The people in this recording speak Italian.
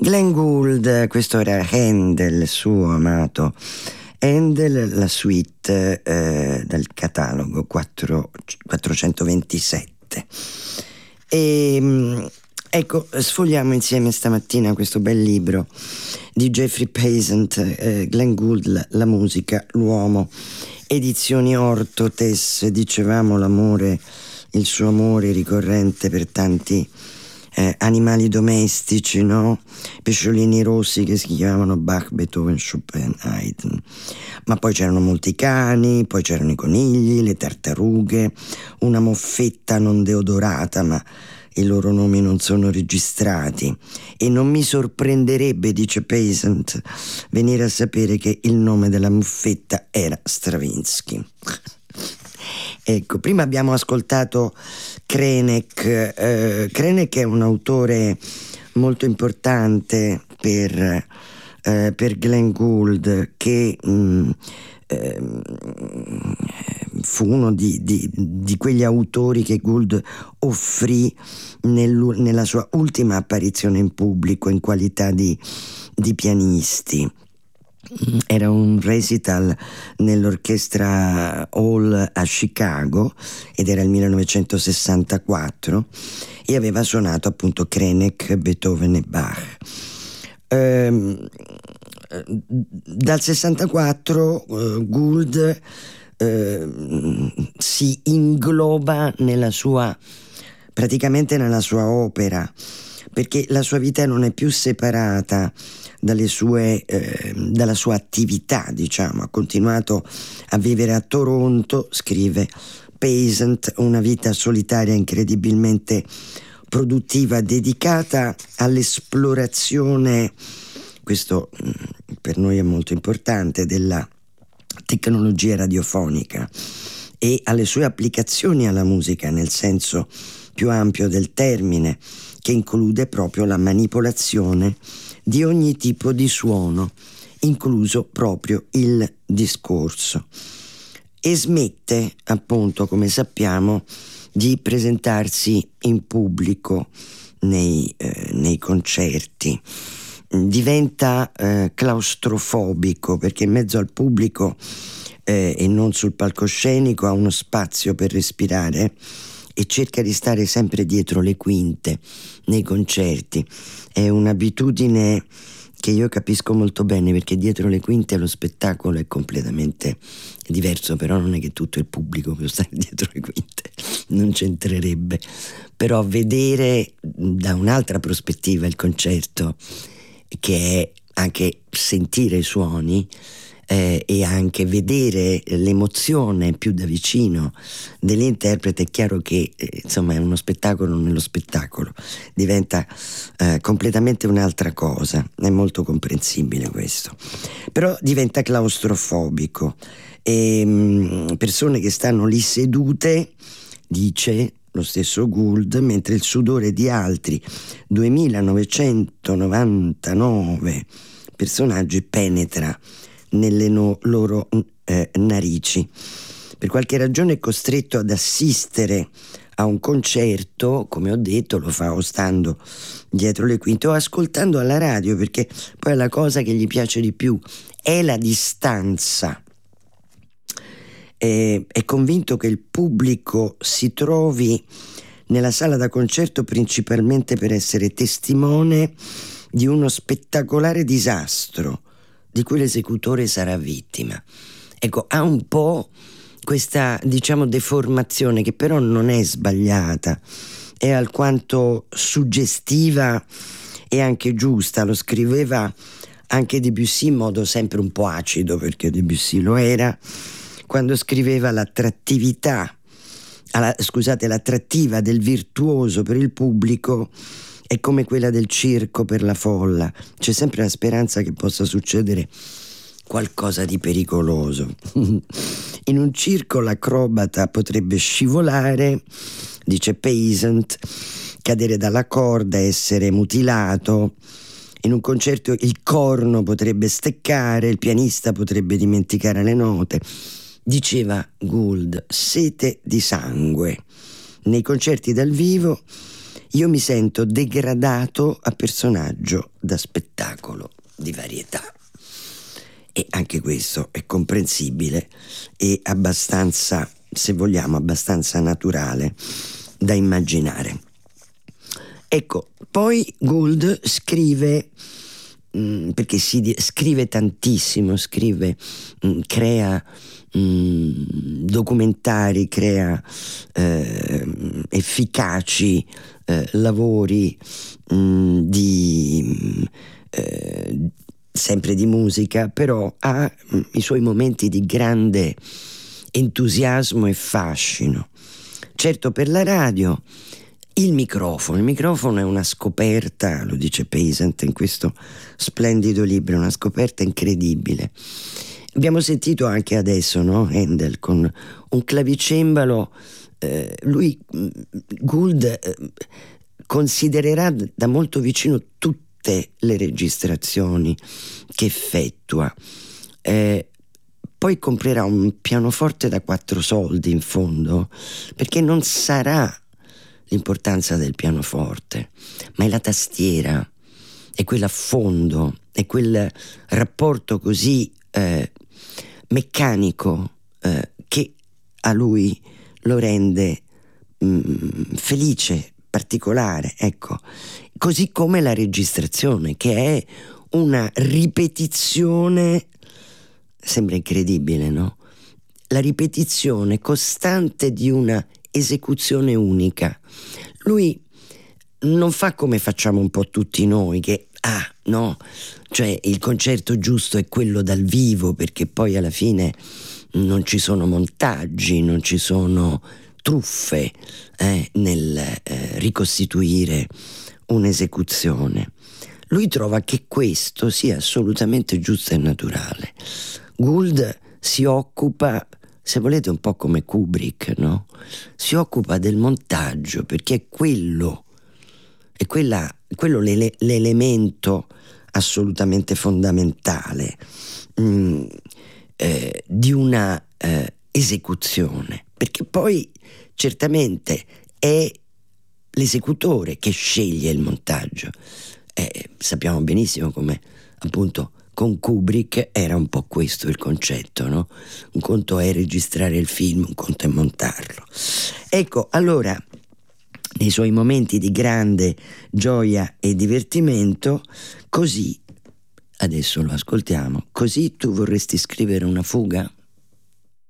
Glenn Gould, questo era Handel, suo amato Handel, la suite dal catalogo 427. E ecco, sfogliamo insieme stamattina questo bel libro di Jeffrey Paysant, Glenn Gould, la musica, l'uomo, edizioni Orthotes. Dicevamo l'amore, il suo amore ricorrente per tanti animali domestici, no? Pesciolini rossi che si chiamavano Bach, Beethoven, Chopin, Haydn. Ma poi c'erano molti cani, poi c'erano i conigli, le tartarughe, una moffetta non deodorata, ma i loro nomi non sono registrati. E non mi sorprenderebbe, dice Paysant, venire a sapere che il nome della moffetta era Stravinsky. Ecco, prima abbiamo ascoltato Krenek. Krenek è un autore molto importante per Glenn Gould, che fu uno di quegli autori che Gould offrì nella sua ultima apparizione in pubblico in qualità di pianisti. Era un recital nell'orchestra Hall a Chicago ed era il 1964 e aveva suonato appunto Krenek, Beethoven e Bach. Dal 64 Gould si ingloba praticamente nella sua opera, perché la sua vita non è più separata dalla sua attività, diciamo. Ha continuato a vivere a Toronto, scrive Paysant, una vita solitaria incredibilmente produttiva, dedicata all'esplorazione, questo per noi è molto importante, della tecnologia radiofonica e alle sue applicazioni alla musica nel senso più ampio del termine, che include proprio la manipolazione di ogni tipo di suono, incluso proprio il discorso. E smette, appunto, come sappiamo, di presentarsi in pubblico nei concerti. Diventa claustrofobico, perché in mezzo al pubblico e non sul palcoscenico ha uno spazio per respirare e cerca di stare sempre dietro le quinte nei concerti. È un'abitudine che io capisco molto bene, perché dietro le quinte lo spettacolo è completamente diverso, però non è che tutto il pubblico può stare dietro le quinte, non c'entrerebbe. Però vedere da un'altra prospettiva il concerto, che è anche sentire i suoni, e anche vedere l'emozione più da vicino dell'interprete, è chiaro che insomma è uno spettacolo nello spettacolo, diventa completamente un'altra cosa. È molto comprensibile questo, però diventa claustrofobico e persone che stanno lì sedute, dice lo stesso Gould, mentre il sudore di altri 2999 personaggi penetra nelle loro narici. Per qualche ragione è costretto ad assistere a un concerto, come ho detto, lo fa o stando dietro le quinte o ascoltando alla radio, perché poi la cosa che gli piace di più è la distanza. È convinto che il pubblico si trovi nella sala da concerto principalmente per essere testimone di uno spettacolare disastro di cui l'esecutore sarà vittima. Ecco, ha un po' questa, diciamo, deformazione, che però non è sbagliata, è alquanto suggestiva e anche giusta. Lo scriveva anche Debussy in modo sempre un po' acido, perché Debussy lo era, quando scriveva l'attrattiva del virtuoso per il pubblico è come quella del circo per la folla. C'è sempre la speranza che possa succedere qualcosa di pericoloso. In un circo l'acrobata potrebbe scivolare, dice Paysant, cadere dalla corda, essere mutilato. In un concerto il corno potrebbe steccare, il pianista potrebbe dimenticare le note. Diceva Gould, sete di sangue. Nei concerti dal vivo io mi sento degradato a personaggio da spettacolo di varietà. E anche questo è comprensibile e abbastanza, se vogliamo, abbastanza naturale da immaginare. Ecco, poi Gould scrive, perché scrive tantissimo, crea documentari, crea efficaci lavori sempre di musica, però ha i suoi momenti di grande entusiasmo e fascino. Certo, per la radio il microfono è una scoperta, lo dice Peasant in questo splendido libro, una scoperta incredibile. Abbiamo sentito anche adesso, no? Handel con un clavicembalo. Gould considererà da molto vicino tutte le registrazioni che effettua. Poi comprerà un pianoforte da 4 soldi in fondo, perché non sarà l'importanza del pianoforte, ma è la tastiera, è quell'affondo, è quel rapporto così meccanico che a lui lo rende felice, particolare, ecco. Così come la registrazione, che è una ripetizione, sembra incredibile, no? La ripetizione costante di una esecuzione unica. Lui non fa come facciamo un po' tutti noi, che no, cioè il concerto giusto è quello dal vivo, perché poi alla fine non ci sono montaggi, non ci sono truffe nel ricostituire un'esecuzione. Lui trova che questo sia assolutamente giusto e naturale. Gould si occupa, se volete, un po' come Kubrick, no? Si occupa del montaggio, perché è quello l'elemento assolutamente fondamentale di una esecuzione, perché poi certamente è l'esecutore che sceglie il montaggio. Sappiamo benissimo come appunto con Kubrick era un po' questo il concetto, no? Un conto è registrare il film, un conto è montarlo. Ecco, allora, nei suoi momenti di grande gioia e divertimento, così, adesso lo ascoltiamo, così tu vorresti scrivere una fuga?